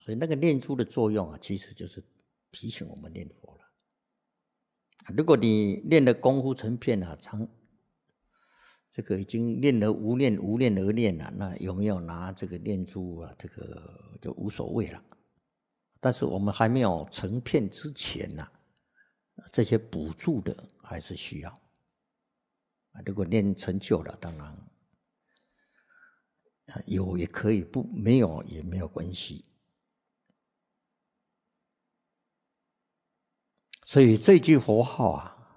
所以那个念珠的作用啊，其实就是提醒我们念佛了。如果你练的功夫成片啊，这个已经念而无念，无念而念了，那有没有拿这个念珠啊？这个就无所谓了。但是我们还没有成片之前啊，这些补助的还是需要。如果念成就了，当然有也可以，不没有也没有关系。所以这句佛号啊，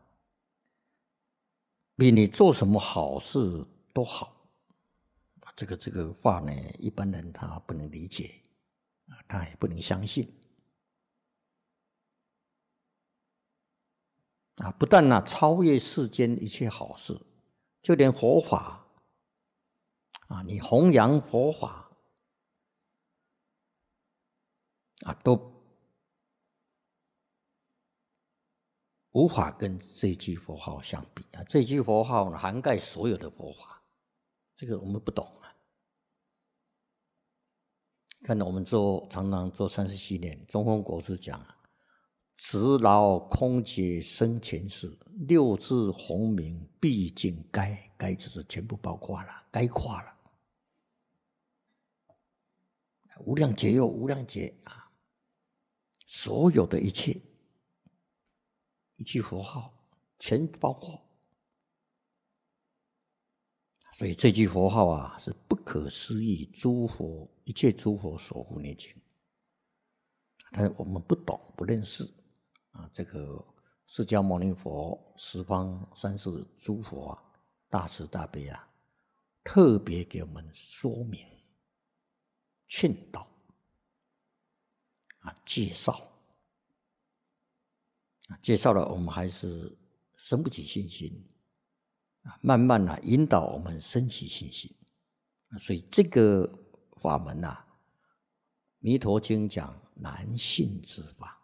比你做什么好事都好。这个话呢，一般人他不能理解，他也不能相信。不但超越世间一切好事，就连佛法你弘扬佛法都无法跟这句佛号相比这句佛号呢，涵盖所有的佛法，这个我们不懂看我们常常做37年，中峰国师讲直劳空劫生前世，六字洪名毕竟该就是全部包括了，概括了。无量劫又无量劫所有的一切，一句佛号全包括。所以这句佛号是不可思议，一切诸佛所护念经。但是我们不懂不认识这个释迦牟尼佛十方三世诸佛大慈大悲特别给我们说明、劝导介绍了，我们还是生不起信心慢慢引导我们生起信心所以这个法门弥陀经讲难信之法，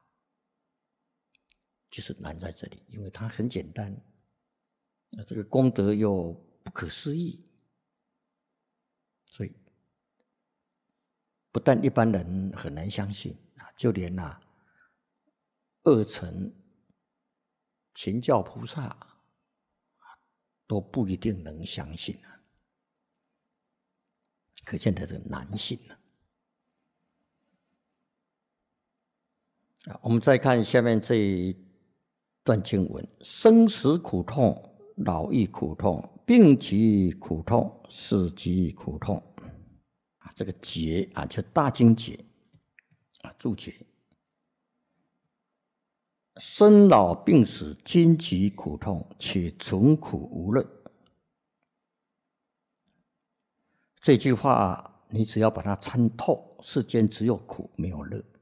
就是难在这里，因为它很简单，这个功德又不可思议，所以不但一般人很难相信就连二乘勤教菩萨都不一定能相信可见它的难信我们再看下面这一段经文：生死苦痛，老亦苦痛，病疾苦痛，死疾苦痛。这个劫就大经劫注解：生老病死，荆棘苦痛，且存苦无乐。这句话你只要把它参透，世间只有苦没有乐。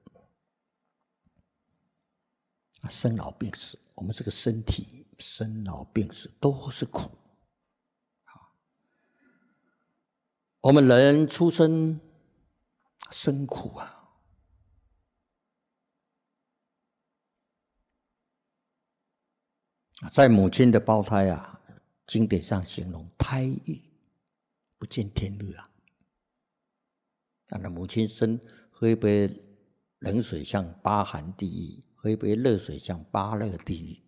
生老病死，我们这个身体生老病死都是苦我们人出生生苦在母亲的胞胎经典上形容胎狱不见天日那母亲喝一杯冷水像八寒地狱，喝一杯热水像八热地狱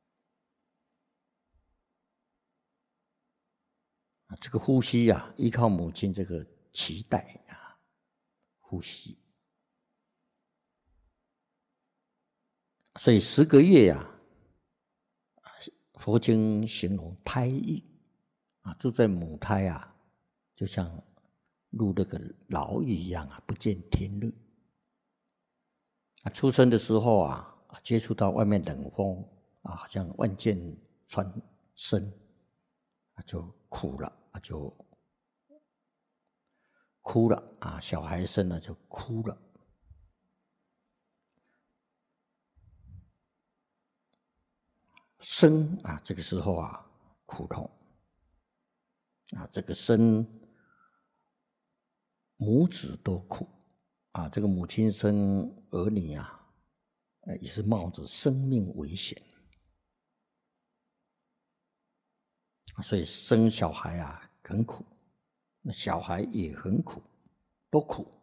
这个呼吸依靠母亲这个脐带呼吸，所以10个月佛经形容胎狱住在母胎就像入那个牢狱一样不见天日出生的时候接触到外面冷风好像万箭穿身就苦了就哭了小孩生了就哭了生这个时候苦痛这个生母子都苦这个母亲生儿女也是冒着生命危险所以生小孩很苦，那小孩也很苦，都苦